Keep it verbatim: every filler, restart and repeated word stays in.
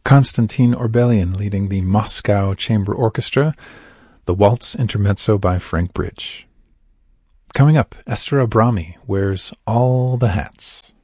Konstantin Orbelian leading the Moscow Chamber Orchestra, the Waltz Intermezzo by Frank Bridge. Coming up, Esther Abrami wears all the hats.